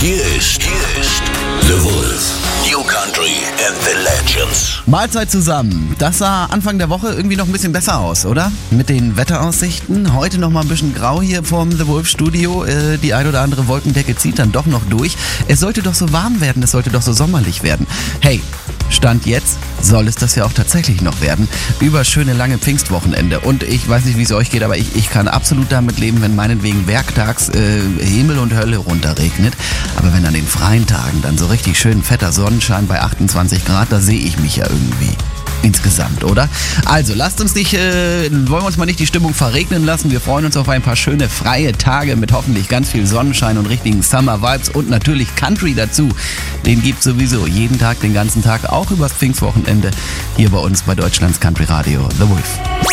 Hier ist The Wolf. New Country and the Legends. Mahlzeit zusammen. Das sah Anfang der Woche irgendwie noch ein bisschen besser aus, oder? Mit den Wetteraussichten. Heute noch mal ein bisschen grau hier vorm The Wolf Studio. Die ein oder andere Wolkendecke zieht dann doch noch durch. Es sollte doch so warm werden, es sollte doch so sommerlich werden. Hey, Stand jetzt soll es das ja auch tatsächlich noch werden. Über schöne lange Pfingstwochenende. Und ich weiß nicht, wie es euch geht, aber ich kann absolut damit leben, wenn meinetwegen werktags Himmel und Hölle runterregnet. Aber wenn an den freien Tagen dann so richtig schön fetter Sonnenschein bei 28 Grad, da sehe ich mich ja irgendwie. Insgesamt, oder? Also, wollen wir uns mal nicht die Stimmung verregnen lassen. Wir freuen uns auf ein paar schöne freie Tage mit hoffentlich ganz viel Sonnenschein und richtigen Summer-Vibes und natürlich Country dazu. Den gibt's sowieso jeden Tag, den ganzen Tag, auch übers Pfingstwochenende hier bei uns bei Deutschlands Country Radio, The Wolf.